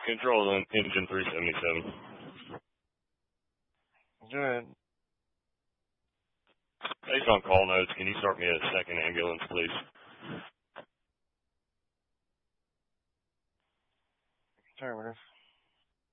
Control on engine 377. Good. Based on call notes, can you start me a second ambulance, please? Affirmative.